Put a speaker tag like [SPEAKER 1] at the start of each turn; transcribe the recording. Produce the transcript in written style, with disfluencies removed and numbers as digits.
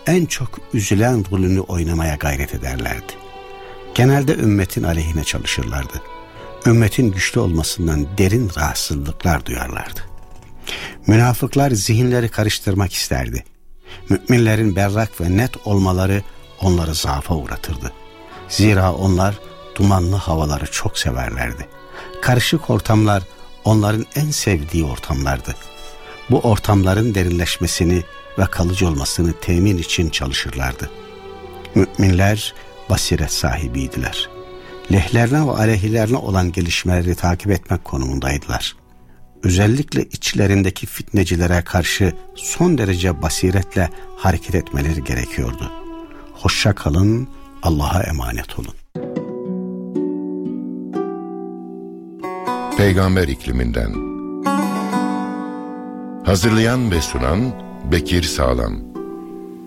[SPEAKER 1] en çok üzülen rolünü oynamaya gayret ederlerdi. Genelde ümmetin aleyhine çalışırlardı. Ümmetin güçlü olmasından derin rahatsızlıklar duyarlardı. Münafıklar zihinleri karıştırmak isterdi. Müminlerin berrak ve net olmaları onları zaafa uğratırdı. Zira onlar dumanlı havaları çok severlerdi. Karışık ortamlar onların en sevdiği ortamlardı. Bu ortamların derinleşmesini ve kalıcı olmasını temin için çalışırlardı. Müminler basiret sahibiydiler. Lehlerine ve aleyhlerine olan gelişmeleri takip etmek konumundaydılar. Özellikle içlerindeki fitnecilere karşı son derece basiretle hareket etmeleri gerekiyordu. Hoşça kalın, Allah'a emanet olun.
[SPEAKER 2] Peygamber ikliminden. Hazırlayan ve sunan Bekir Sağlam.